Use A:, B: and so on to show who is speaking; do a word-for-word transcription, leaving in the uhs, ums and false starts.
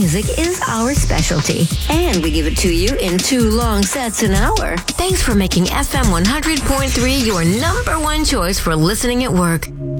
A: music is our specialty, and we give it to you in two long sets an hour. Thanks for making F M one hundred point three your number one choice for listening at work.